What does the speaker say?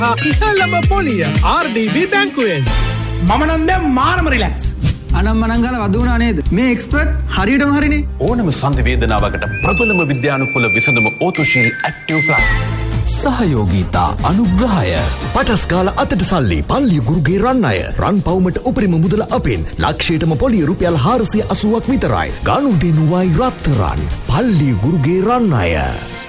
ඉහළම පොලිය RDB බැංකුවෙන්. මම නම් දැන් මාරම රිලැක්ස්. අනම්මනංගල වදුනා නේද? මේ එක්ස්පර්ට් හරියටම හරිනේ. ඕනම සන්ධි වේදනාවකට ප්‍රබලම විද්‍යානුකූල විසඳුම ඕතුශීල් ඇක්ටිව් ප්ලස්. සහයෝගීතා අනුග්‍රහය පටස්කාල අතට සල්ලි පල්ලිය ගුරුගේ රන් අය රන් පවුමට උපරිම මුදල අපෙන් ලක්ෂයටම පොලිය රුපියල් 480ක් විතරයි. ගනුදෙනුවයි රත්තරන් පල්ලිය ගුරුගේ රන් අය.